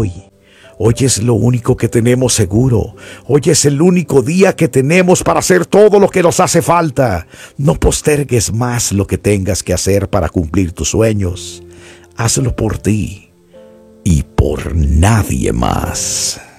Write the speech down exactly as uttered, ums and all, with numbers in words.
hoy. Hoy es lo único que tenemos seguro. Hoy es el único día que tenemos para hacer todo lo que nos hace falta. No postergues más lo que tengas que hacer para cumplir tus sueños. Hazlo por ti y por nadie más.